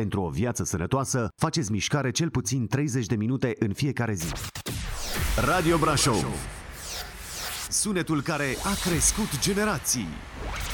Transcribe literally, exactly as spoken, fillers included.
Pentru o viață sănătoasă, faceți mișcare cel puțin treizeci de minute în fiecare zi. Radio Brașov. Sunetul care a crescut generații.